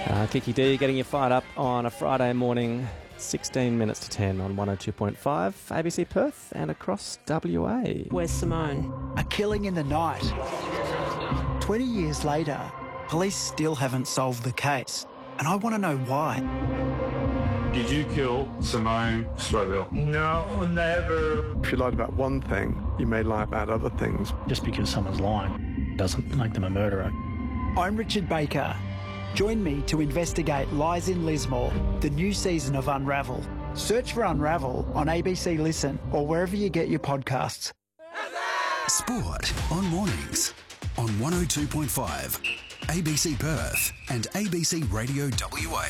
Kiki D getting you fired up on a Friday morning, 16 minutes to 10 on 102.5 ABC Perth and across WA. Where's Simone? A killing in the night. 20 years later, police still haven't solved the case, and I want to know why. Did you kill Simone Strobel? No, never. If you lied about one thing, you may lie about other things. Just because someone's lying doesn't make them a murderer. I'm Richard Baker. Join me to investigate Lies in Lismore, the new season of Unravel. Search for Unravel on ABC Listen or wherever you get your podcasts. Sport on mornings on 102.5 ABC Perth and ABC Radio WA.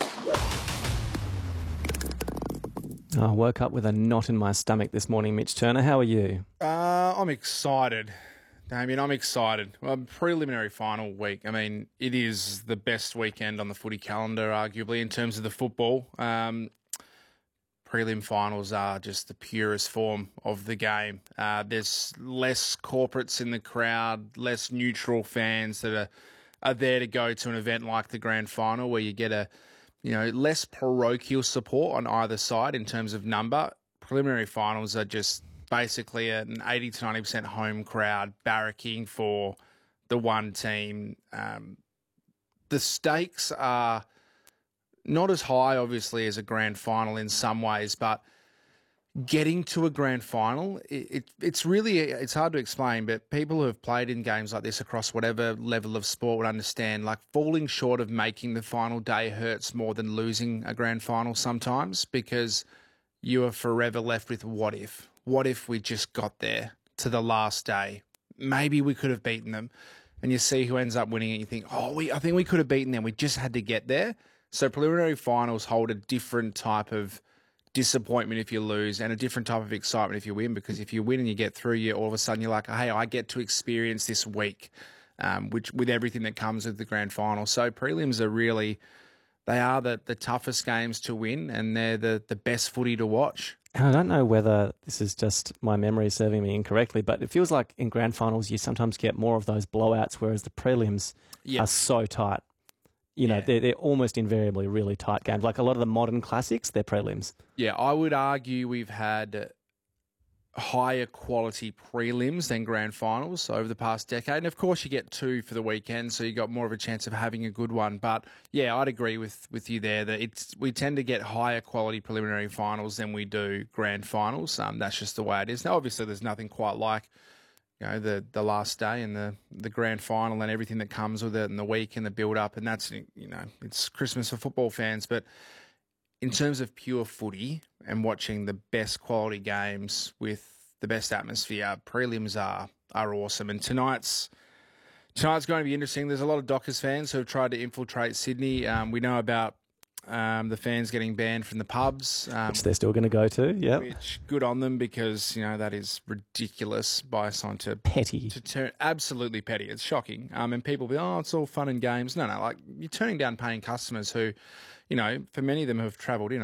I woke up with a knot in my stomach this morning, Mitch Turner. How are you? I'm excited, Damien. I'm excited. Well, preliminary final week. I mean, it is the best weekend on the footy calendar, arguably, in terms of the football. Prelim finals are just the purest form of the game. There's less corporates in the crowd, less neutral fans that are there to go to an event like the grand final where you get less parochial support on either side in terms of number. Preliminary finals are just basically an 80 to 90% home crowd barracking for the one team. The stakes are not as high, obviously, as a grand final in some ways, but getting to a grand final, it's hard to explain, but people who have played in games like this across whatever level of sport would understand, like falling short of making the final day hurts more than losing a grand final sometimes, because you are forever left with what if. What if we just got there to the last day? Maybe we could have beaten them. And you see who ends up winning it, you think, I think we could have beaten them. We just had to get there. So preliminary finals hold a different type of disappointment if you lose and a different type of excitement if you win, because if you win and you get through, all of a sudden you're like, hey, I get to experience this week, which with everything that comes with the grand final. So prelims are they are the toughest games to win, and they're the best footy to watch. And I don't know whether this is just my memory serving me incorrectly, but it feels like in grand finals you sometimes get more of those blowouts, whereas the prelims are so tight. They're almost invariably really tight games. Like a lot of the modern classics, they're prelims. Yeah, I would argue we've had higher quality prelims than grand finals over the past decade. And of course you get two for the weekend, so you got more of a chance of having a good one. But yeah, I'd agree with you there that we tend to get higher quality preliminary finals than we do grand finals. That's just the way it is. Now, obviously there's nothing quite like the last day and the grand final and everything that comes with it, and the week and the build up, and that's it's Christmas for football fans. But in terms of pure footy and watching the best quality games with the best atmosphere, prelims are awesome. And tonight's going to be interesting. There's a lot of Dockers fans who have tried to infiltrate Sydney. We know about the fans getting banned from the pubs. Which they're still going to go to, yeah. Which, good on them, because, that is ridiculous by a sign to... Petty. Absolutely petty. It's shocking. And people be, it's all fun and games. No, like, you're turning down paying customers who, for many of them have travelled in